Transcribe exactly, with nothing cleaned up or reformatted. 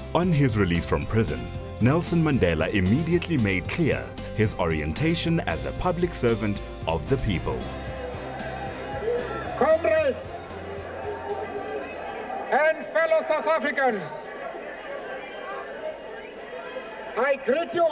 On his release from prison, Nelson Mandela immediately made clear his orientation as a public servant of the people. Comrades and fellow South Africans, I greet you